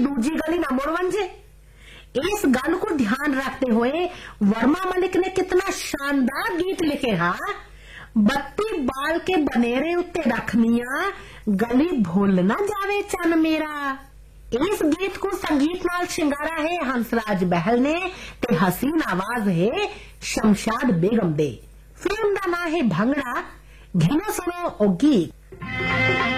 दूजी गली ना मुड़ वंजे। इस गल को ध्यान रखते हुए वर्मा मलिक ने कितना शानदार गीत लिखे। हाँ, बत्ती बाल के बनेरे उत्ते रखनिया, गली भूल ना जावे चन मेरा। इस गीत को संगीत नाल शिंगारा है हंसराज बहल ने ते हसीन आवाज है शमशाद बेगम दे। फिल्म का नाम है भंगड़ा। घिनो सुनो ओ गीत।